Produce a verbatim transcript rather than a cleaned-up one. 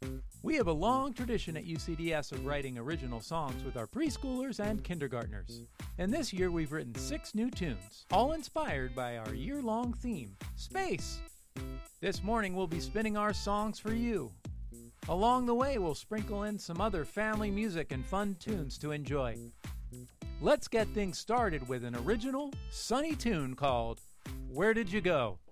We have a long tradition at U C D S of writing original songs with our preschoolers and kindergartners. And this year we've written six new tunes, all inspired by our year-long theme, space. This morning we'll be spinning our songs for you. Along the way we'll sprinkle in some other family music and fun tunes to enjoy. Let's get things started with an original, sunny tune called Where Did You Go?